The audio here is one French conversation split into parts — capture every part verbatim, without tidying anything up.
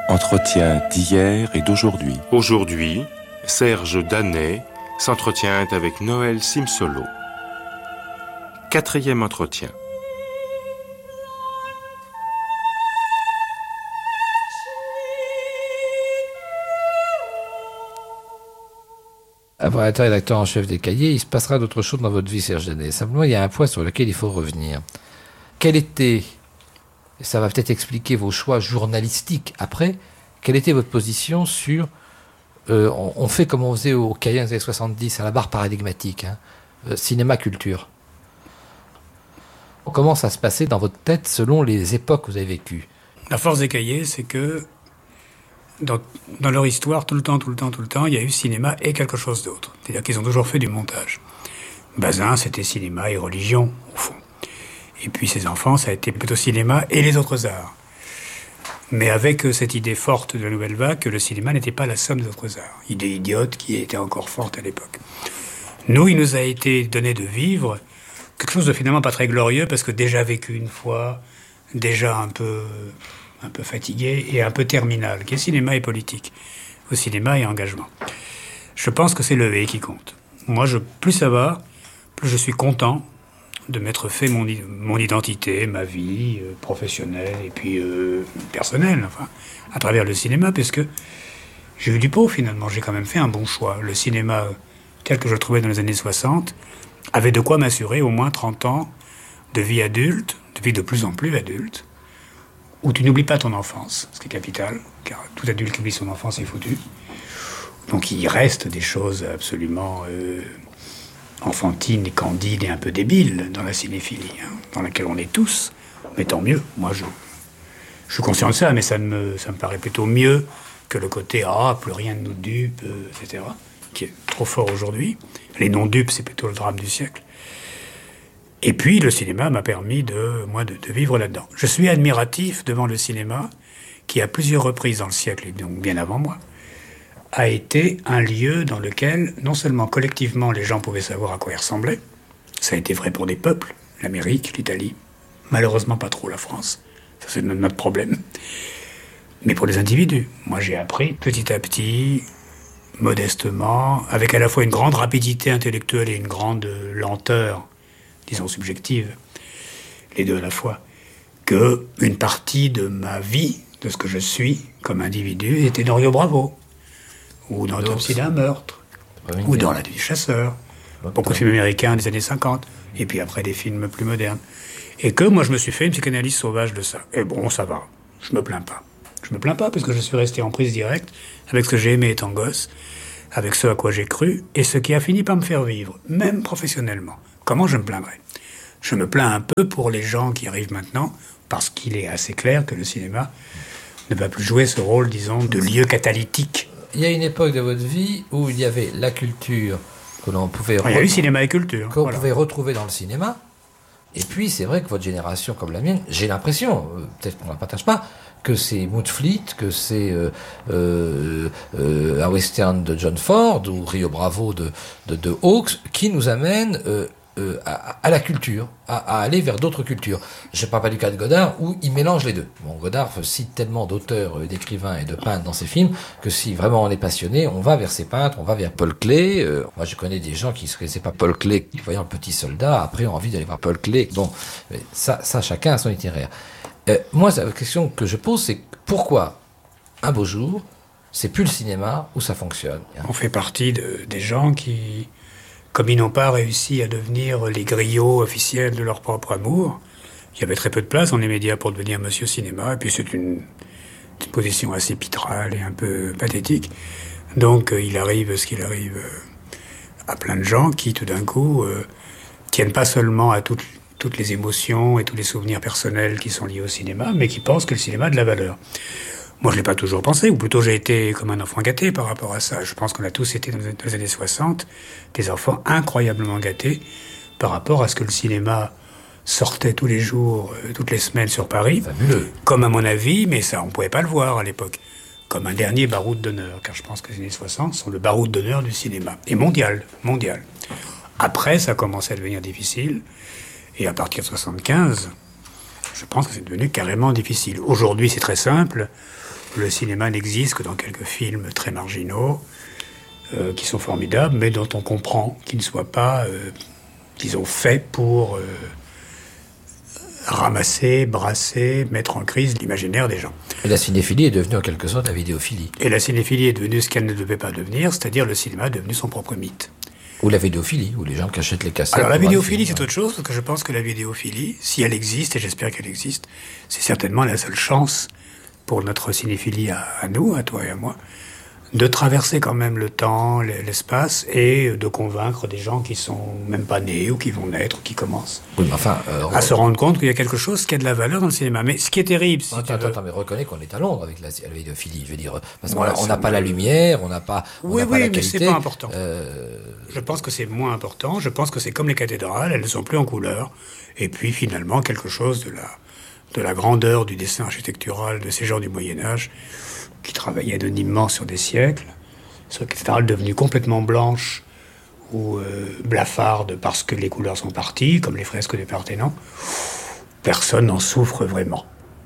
Entretien d'hier et d'aujourd'hui. Aujourd'hui, Serge Danet s'entretient avec Noël Simsolo. Quatrième entretien. Après être rédacteur en chef des cahiers, il se passera d'autres choses dans votre vie, Serge Danet. Simplement, il y a un point sur lequel il faut revenir. Quel était, ça va peut-être expliquer vos choix journalistiques après, quelle était votre position sur, euh, on, on fait comme on faisait au cahier des années soixante-dix, à la barre paradigmatique, hein, euh, cinéma-culture. Comment ça se passait dans votre tête selon les époques que vous avez vécues? La force des cahiers, c'est que Dans, dans leur histoire, tout le temps, tout le temps, tout le temps, il y a eu cinéma et quelque chose d'autre. C'est-à-dire qu'ils ont toujours fait du montage. Bazin, c'était cinéma et religion, au fond. Et puis ses enfants, ça a été plutôt cinéma et les autres arts. Mais avec cette idée forte de la nouvelle vague que le cinéma n'était pas la somme des autres arts. Idée idiote qui était encore forte à l'époque. Nous, il nous a été donné de vivre quelque chose de finalement pas très glorieux, parce que déjà vécu une fois, déjà un peu... un peu fatigué et un peu terminal, qui est cinéma et politique, au cinéma et engagement. Je pense que c'est le et qui compte. Moi, je, plus ça va, plus je suis content de m'être fait mon, mon identité, ma vie euh, professionnelle et puis euh, personnelle, enfin, à travers le cinéma, parce que j'ai eu du pot finalement, j'ai quand même fait un bon choix. Le cinéma, euh, tel que je le trouvais dans les années soixante, avait de quoi m'assurer au moins trente ans de vie adulte, de vie de plus en plus adulte, où tu n'oublies pas ton enfance, ce qui est capital, car tout adulte qui oublie son enfance est foutu. Donc il reste des choses absolument euh, enfantines et candides et un peu débiles dans la cinéphilie, hein, dans laquelle on est tous, mais tant mieux. Moi, je, je suis conscient de ça, mais ça me, ça me paraît plutôt mieux que le côté « Ah, plus rien ne nous dupe euh, », et cetera, qui est trop fort aujourd'hui. Les non-dupes, c'est plutôt le drame du siècle. Et puis, le cinéma m'a permis de, moi, de, de vivre là-dedans. Je suis admiratif devant le cinéma, qui à plusieurs reprises dans le siècle, et donc bien avant moi, a été un lieu dans lequel, non seulement collectivement, les gens pouvaient savoir à quoi ils ressemblaient, ça a été vrai pour des peuples, l'Amérique, l'Italie, malheureusement pas trop la France, ça c'est notre problème, mais pour les individus. Moi j'ai appris petit à petit, modestement, avec à la fois une grande rapidité intellectuelle et une grande lenteur, disons subjective, les deux à la fois, que une partie de ma vie, de ce que je suis comme individu, était dans Rio Bravo, ou dans L'autopsie d'un meurtre, oui, ou dans La Nuit du chasseur, beaucoup de films américains des années cinquante, et puis après des films plus modernes. Et que moi je me suis fait une psychanalyse sauvage de ça. Et bon, ça va, je me plains pas. Je me plains pas parce que je suis resté en prise directe avec ce que j'ai aimé étant gosse, avec ce à quoi j'ai cru, et ce qui a fini par me faire vivre, même professionnellement. Comment je me plaindrais? Je me plains un peu pour les gens qui arrivent maintenant, parce qu'il est assez clair que le cinéma ne va plus jouer ce rôle, disons, de lieu catalytique. Il y a une époque de votre vie où il y avait la culture que l'on pouvait... Il y a eu cinéma et culture. Qu'on voilà. pouvait retrouver dans le cinéma. Et puis, c'est vrai que votre génération, comme la mienne, j'ai l'impression, euh, peut-être qu'on ne la partage pas, que c'est Moonfleet, que c'est euh, euh, euh, un western de John Ford ou Rio Bravo de, de, de Hawks qui nous amène euh, euh, à, à la culture, à, à aller vers d'autres cultures. Je ne parle pas du cas de Godard où il mélange les deux. Bon, Godard cite tellement d'auteurs, d'écrivains et de peintres dans ses films que si vraiment on est passionné, on va vers ces peintres, on va vers Paul Klee. Euh, moi, je connais des gens qui ne connaissaient pas Paul Klee, qui voyant le Petit Soldat, après ont envie d'aller voir Paul Klee. Bon, ça, ça, chacun a son itinéraire. Euh, moi, la question que je pose, c'est pourquoi, un beau jour, c'est plus le cinéma où ça fonctionne? On fait partie de, des gens qui, comme ils n'ont pas réussi à devenir les griots officiels de leur propre amour, il y avait très peu de place dans les médias pour devenir Monsieur Cinéma, et puis c'est une, une position assez pitrale et un peu pathétique. Donc euh, il arrive ce qu'il arrive euh, à plein de gens qui, tout d'un coup, euh, tiennent pas seulement à toutes toutes les émotions et tous les souvenirs personnels qui sont liés au cinéma, mais qui pensent que le cinéma a de la valeur. Moi, je l'ai pas toujours pensé, ou plutôt j'ai été comme un enfant gâté par rapport à ça. Je pense qu'on a tous été dans les années soixante des enfants incroyablement gâtés par rapport à ce que le cinéma sortait tous les jours, euh, toutes les semaines sur Paris. Fabuleux. Comme à mon avis, mais ça, on pouvait pas le voir à l'époque, comme un dernier baroud d'honneur, car je pense que les années soixante sont le baroud d'honneur du cinéma. Et mondial, mondial. Après, ça commençait à devenir difficile. Et à partir de soixante-quinze, je pense que c'est devenu carrément difficile. Aujourd'hui, c'est très simple. Le cinéma n'existe que dans quelques films très marginaux, euh, qui sont formidables, mais dont on comprend qu'ils ne soient pas, euh, disons, faits pour euh, ramasser, brasser, mettre en crise l'imaginaire des gens. Et la cinéphilie est devenue en quelque sorte la vidéophilie. Et la cinéphilie est devenue ce qu'elle ne devait pas devenir, c'est-à-dire le cinéma est devenu son propre mythe. Ou la vidéophilie, où les gens qui achètent les cassettes. Alors la pour voir vidéophilie, des c'est films, autre chose, parce que je pense que la vidéophilie, si elle existe, et j'espère qu'elle existe, c'est certainement la seule chance pour notre cinéphilie à, à nous, à toi et à moi, de traverser quand même le temps, l'espace, et de convaincre des gens qui sont même pas nés, ou qui vont naître, ou qui commencent, Oui, mais enfin... euh, à se rendre compte qu'il y a quelque chose qui a de la valeur dans le cinéma. Mais ce qui est terrible, si Attends, tu attends, veux- attends, mais reconnais qu'on est à Londres avec la, la vidéophilie, je veux dire, parce qu'on Ouais, a- on ça n'a pas me- la lumière, on n'a pas, on Oui, n'a pas oui, la mais qualité. c'est pas important. Euh, Je pense que c'est moins important. Je pense que c'est comme les cathédrales, elles ne sont plus en couleur. Et puis finalement, quelque chose de la, de la grandeur du dessin architectural de ces gens du Moyen-Âge, qui travaillaient anonymement sur des siècles, sur une cathédrale devenue complètement blanche ou euh, blafarde parce que les couleurs sont parties, comme les fresques du Parthénon. Personne n'en souffre vraiment.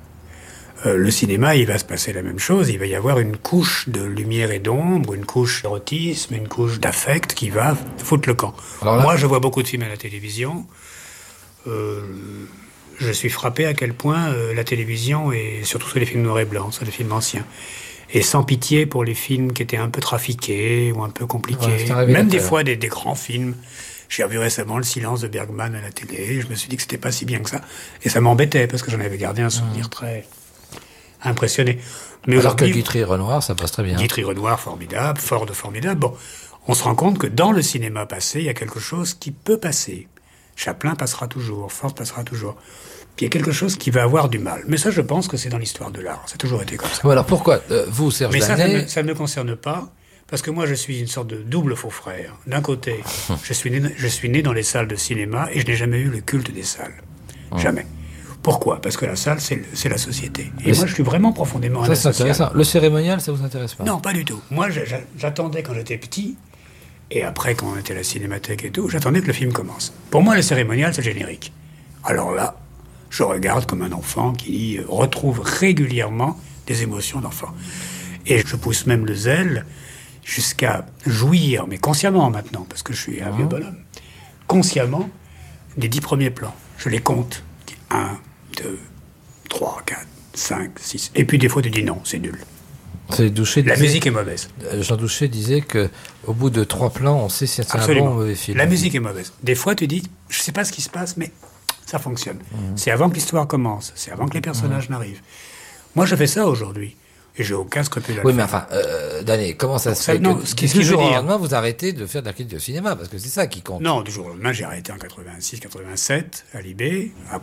Euh, le cinéma, il va se passer la même chose. Il va y avoir une couche de lumière et d'ombre, une couche d'érotisme, une couche d'affect qui va foutre le camp. Alors là- Moi, je vois beaucoup de films à la télévision. Euh, je suis frappé à quel point euh, la télévision, et surtout sur les films noir et blanc, sur les films anciens, et sans pitié pour les films qui étaient un peu trafiqués ou un peu Ouais, compliqués. c'est un Même des révélateur. fois des, des grands films. J'ai revu récemment Le silence de Bergman à la télé. Je me suis dit que c'était pas si bien que ça. Et ça m'embêtait parce que j'en avais gardé un souvenir très impressionné. Mais alors que aujourd'hui, Guitry et Renoir, ça passe très bien. Guitry Renoir, formidable, Ford, formidable. Bon, on se rend compte que dans le cinéma passé, il y a quelque chose qui peut passer. Chaplin passera toujours, Ford passera toujours. Puis il y a quelque chose qui va avoir du mal. Mais ça, je pense que c'est dans l'histoire de l'art. Ça a toujours été comme ça. Bon, alors pourquoi, euh, vous, Serge Mais ça, ça, Danet, ne, ça ne me concerne pas, parce que moi, je suis une sorte de double faux frère. D'un côté, je suis, né, je suis né dans les salles de cinéma et je n'ai jamais eu le culte des salles. Jamais. Pourquoi? Parce que la salle, c'est le- c'est la société. Et Mais moi, je suis vraiment profondément un ça c'est asocial. intéressant. Le cérémonial, ça vous intéresse pas? Non, pas du tout. Moi, j'a- j'a- j'attendais quand j'étais petit, et après, quand on était à la cinémathèque et tout, j'attendais que le film commence. Pour moi, le cérémonial, c'est le générique. Alors là, je regarde comme un enfant qui euh, retrouve régulièrement des émotions d'enfant. Et je pousse même le zèle jusqu'à jouir, mais consciemment maintenant, parce que je suis un vieux bonhomme, consciemment des dix premiers plans. Je les compte. Un, deux, trois, quatre, cinq, six. Et puis des fois, tu dis non, c'est nul. C'est Douchet La disait- musique est mauvaise. euh, Jean Douchet disait que au bout de trois plans, on sait si c'est un bon Absolument. ou mauvais film. La musique est mauvaise. Des fois, tu dis, je sais pas ce qui se passe, mais ça fonctionne. C'est avant que l'histoire commence. C'est avant que les personnages n'arrivent. Moi, je fais ça aujourd'hui. Et j'ai aucun scrupule à le Oui, mais faire. enfin, euh, Danet, comment ça se Ça, fait non, que ce du qui- ce qui jour veut au dire- lendemain, vous arrêtez de faire de la critique de cinéma? Parce que c'est ça qui compte. Non, du jour au lendemain, j'ai arrêté en quatre-vingt-six quatre-vingt-sept à l'I B. Après,